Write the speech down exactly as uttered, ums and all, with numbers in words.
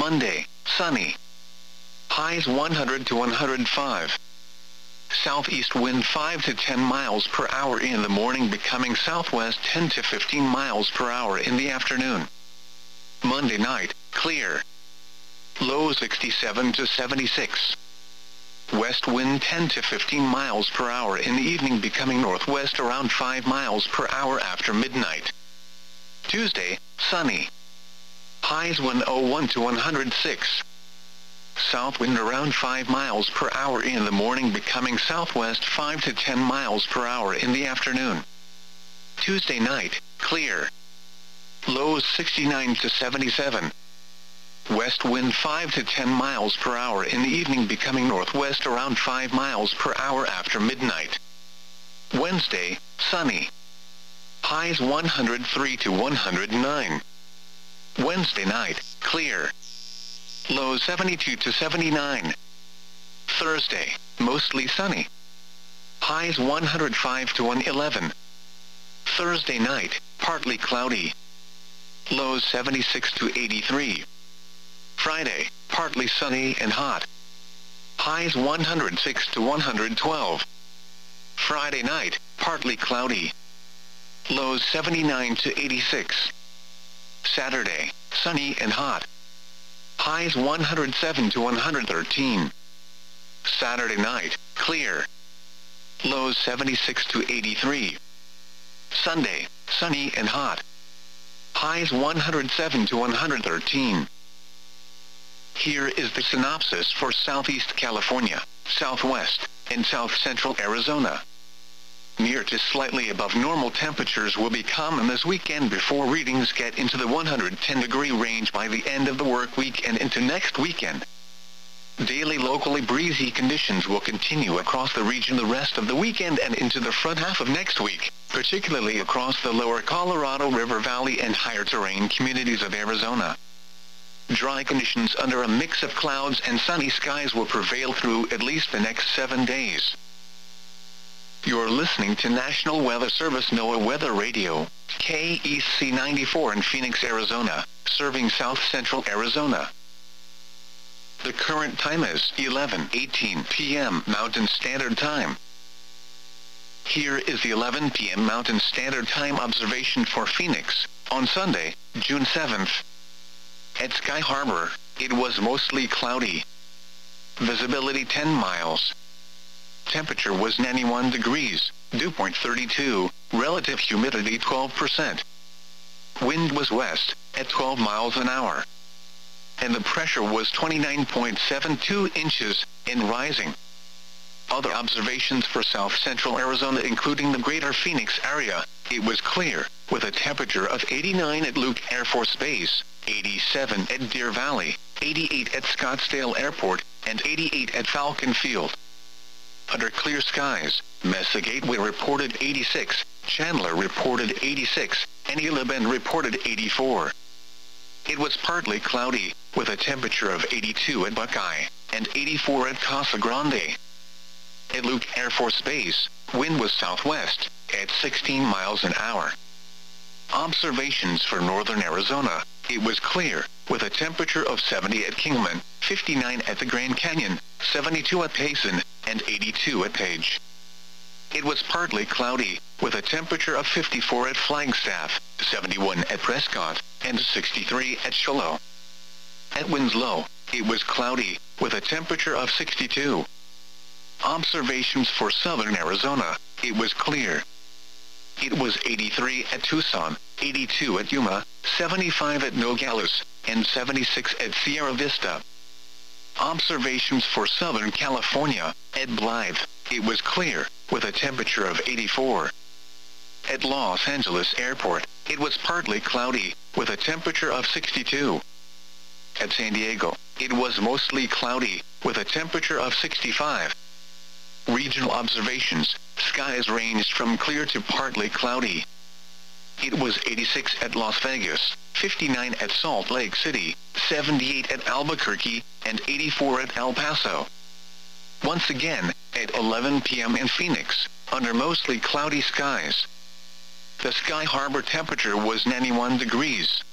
Monday, sunny. Highs one hundred to one hundred five. Southeast wind five to ten miles per hour in the morning, becoming southwest ten to fifteen miles per hour in the afternoon. Monday night, clear. Low sixty-seven to seventy-six. West wind ten to fifteen miles per hour in the evening, becoming northwest around five miles per hour after midnight. Tuesday, sunny. Highs one oh one to one hundred six. South wind around five miles per hour in the morning, becoming southwest five to ten miles per hour in the afternoon. Tuesday night, clear. Lows sixty-nine to seventy-seven. West wind five to ten miles per hour in the evening, becoming northwest around five miles per hour after midnight. Wednesday, sunny. Highs one hundred three to one hundred nine. Wednesday night, clear. Lows seventy-two to seventy-nine. Thursday, mostly sunny. Highs one hundred five to one eleven. Thursday night, partly cloudy. Lows seventy-six to eighty-three. Friday, partly sunny and hot. Highs one hundred six to one hundred twelve. Friday night, partly cloudy. Lows seventy-nine to eighty-six. Saturday, sunny and hot. Highs one hundred seven to one hundred thirteen. Saturday night, clear. Lows seventy-six to eighty-three. Sunday, sunny and hot. Highs one hundred seven to one hundred thirteen. Here is the synopsis for Southeast California, Southwest, and South Central Arizona. Near to slightly above normal temperatures will be common this weekend before readings get into the one hundred ten degree range by the end of the work week and into next weekend. Daily locally breezy conditions will continue across the region the rest of the weekend and into the front half of next week, particularly across the lower Colorado River Valley and higher terrain communities of Arizona. Dry conditions under a mix of clouds and sunny skies will prevail through at least the next seven days. You're listening to National Weather Service NOAA Weather Radio, K E C ninety-four in Phoenix, Arizona, serving South Central Arizona. The current time is eleven eighteen p m Mountain Standard Time. Here is the eleven p m Mountain Standard Time observation for Phoenix, on Sunday, June seventh. At Sky Harbor, it was mostly cloudy. Visibility ten miles. Temperature was ninety-one degrees, dew point thirty-two, relative humidity twelve percent. Wind was west, at twelve miles an hour. And the pressure was twenty-nine point seven two inches, and rising. Other observations for South Central Arizona, including the greater Phoenix area, it was clear, with a temperature of eighty-nine at Luke Air Force Base, eighty-seven at Deer Valley, eighty-eight at Scottsdale Airport, and eighty-eight at Falcon Field. Under clear skies, Mesa Gateway reported eighty-six, Chandler reported eighty-six, and Isla Bend reported eighty-four. It was partly cloudy, with a temperature of eighty-two at Buckeye, and eighty-four at Casa Grande. At Luke Air Force Base, wind was southwest, at sixteen miles an hour. Observations for northern Arizona, it was clear, with a temperature of seventy at Kingman, fifty-nine at the Grand Canyon, seventy-two at Payson, and eighty-two at Page. It was partly cloudy, with a temperature of fifty-four at Flagstaff, seventy-one at Prescott, and sixty-three at Shiloh. At Winslow, it was cloudy, with a temperature of sixty-two. Observations for southern Arizona, it was clear. It was eighty-three at Tucson, eighty-two at Yuma, seventy-five at Nogales, and seventy-six at Sierra Vista. Observations for Southern California, at Blythe, it was clear, with a temperature of eighty-four. At Los Angeles Airport, it was partly cloudy, with a temperature of sixty-two. At San Diego, it was mostly cloudy, with a temperature of sixty-five. Regional observations, skies ranged from clear to partly cloudy. It was eighty-six at Las Vegas, fifty-nine at Salt Lake City, seventy-eight at Albuquerque, and eighty-four at El Paso. Once again, at eleven p m in Phoenix, under mostly cloudy skies. The Sky Harbor temperature was ninety-one degrees.